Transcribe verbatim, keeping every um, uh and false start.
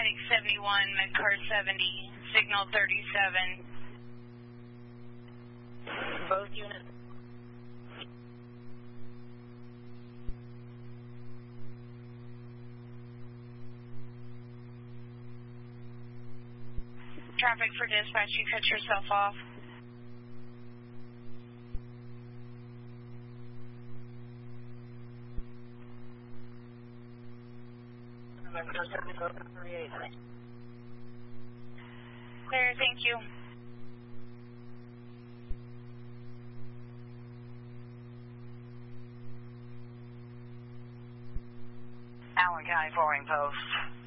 Medic seventy-one, Medcar seventy, signal thirty-seven. Both units. Traffic for dispatch, you cut yourself off. Clear, thank you. Allen County forwarding post.